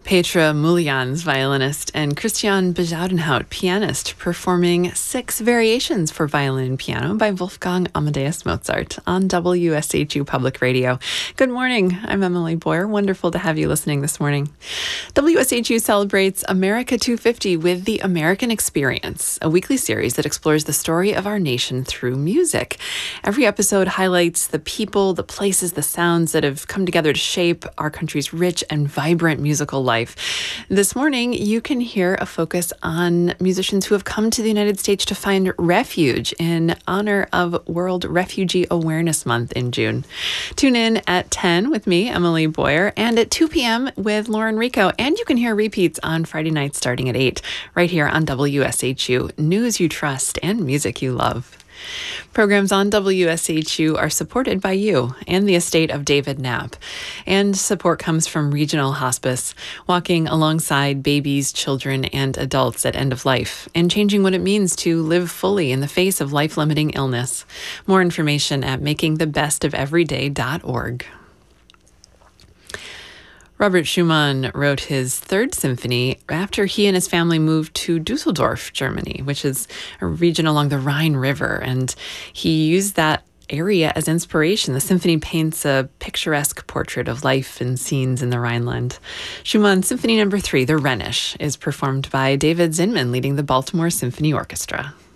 Petra Mulians, violinist, and Christian Bejoudenhout, pianist, performing 6 variations for violin and piano by Wolfgang Amadeus Mozart on WSHU Public Radio. Good morning. I'm Emily Boyer. Wonderful to have you listening this morning. WSHU celebrates America 250 with The American Experience, a weekly series that explores the story of our nation through music. Every episode highlights the people, the places, the sounds that have come together to shape our country's rich and vibrant musical life. This morning, you can hear a focus on musicians who have come to the United States to find refuge in honor of World Refugee Awareness Month in June. Tune in at 10 with me, Emily Boyer, and at 2 p.m. with Lauren Rico. And you can hear repeats on Friday nights starting at 8, right here on WSHU, news you trust and music you love. Programs on WSHU are supported by you and the estate of David Knapp. And support comes from Regional Hospice, walking alongside babies, children, and adults at end of life, and changing what it means to live fully in the face of life-limiting illness. More information at makingthebestofeveryday.org. Robert Schumann wrote his Third Symphony after he and his family moved to Dusseldorf, Germany, which is a region along the Rhine River, and he used that area as inspiration. The symphony paints a picturesque portrait of life and scenes in the Rhineland. Schumann's Symphony No. 3, The Rhenish, is performed by David Zinman, leading the Baltimore Symphony Orchestra.